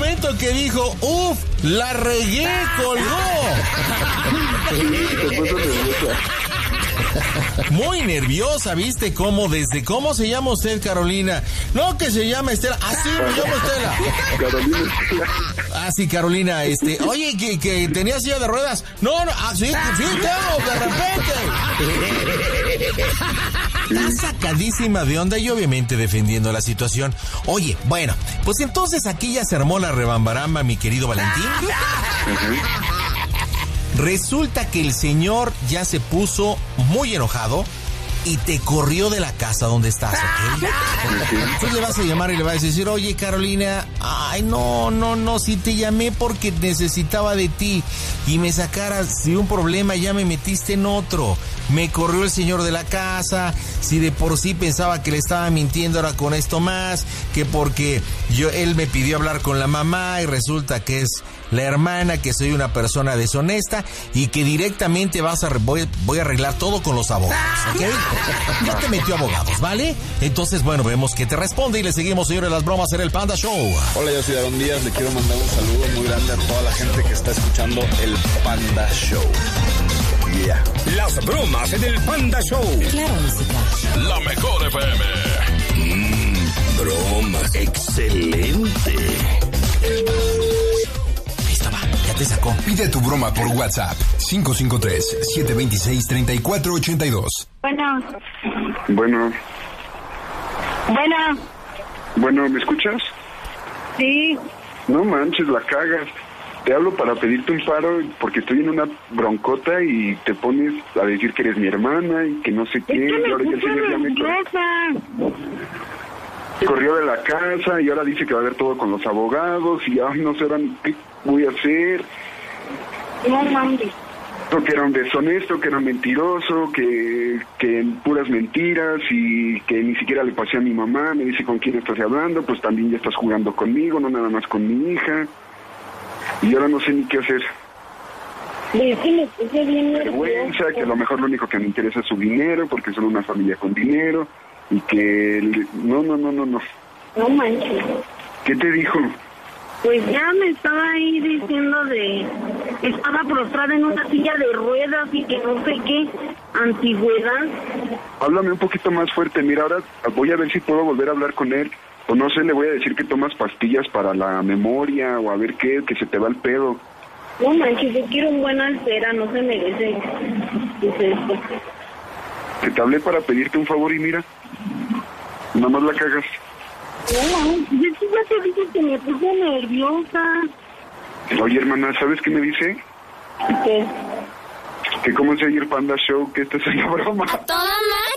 momento que dijo, la regué, colgó. Muy nerviosa, ¿viste cómo? ¿Desde cómo se llama usted, Carolina? No, que se llama Estela. Ah, sí, me llamo Estela. Carolina Estela. Ah, sí, Carolina, oye, que tenía silla de ruedas. No, sí, tengo, de repente. Está sacadísima de onda y obviamente defendiendo la situación. Oye, bueno, pues entonces aquí ya se armó la rebambaramba, mi querido Valentín. Resulta que el señor ya se puso muy enojado y te corrió de la casa donde estás, ¿ok? Tú le vas a llamar y le vas a decir, oye, Carolina, ay, no, si te llamé porque necesitaba de ti y me sacaras de un problema, ya me metiste en otro. Me corrió el señor de la casa, si de por sí pensaba que le estaba mintiendo, ahora con esto más, que porque él me pidió hablar con la mamá y resulta que es la hermana, que soy una persona deshonesta y que directamente voy a arreglar todo con los abogados, ¿ok? Ya te metió abogados, ¿vale? Entonces, bueno, vemos que te responde y le seguimos, señores, las bromas en el Panda Show. Hola, yo soy Aaron Díaz, le quiero mandar un saludo muy grande a toda la gente que está escuchando el Panda Show. Yeah. Las bromas en el Panda Show. Claro, música. La mejor FM. Bromas. Excelente. Listo, va, ya te sacó. Pide tu broma por WhatsApp. 553-726-3482. Bueno. Bueno, ¿me escuchas? sí, No manches, la cagas. Te hablo para pedirte un paro porque estoy en una broncota y te pones a decir que eres mi hermana y que no sé qué. es que Y ahora ya me el señor ya me corrió de la casa y ahora dice que va a ver todo con los abogados y ay, no sé ahora ni qué voy a hacer. no mames. Que era un deshonesto, que era mentiroso, que puras mentiras y que ni siquiera le pasé a mi mamá. Me dice, ¿con quién estás hablando? Pues también ya estás jugando conmigo, no nada más con mi hija. Y ahora no sé ni qué hacer. Es que me puse bien Vergüenza, que a lo mejor lo único que me interesa es su dinero, porque son una familia con dinero, y que... No. No manches. ¿Qué te dijo? Pues ya me estaba ahí diciendo estaba prostrada en una silla de ruedas y que no sé qué, antigüedad. Háblame un poquito más fuerte, mira, ahora voy a ver si puedo volver a hablar con él, o no sé, le voy a decir que tomas pastillas para la memoria, o a ver qué, que se te va el pedo. No manches, yo quiero un buen altera, no se merece. ¿Qué es esto? Que te hablé para pedirte un favor y mira, nada más la cagas. No, yo sí ya te dije que me puse nerviosa. Oye, hermana, ¿sabes qué me dice? ¿Qué? Que cómo se oye el Panda Show, que esta es una broma. ¡A toda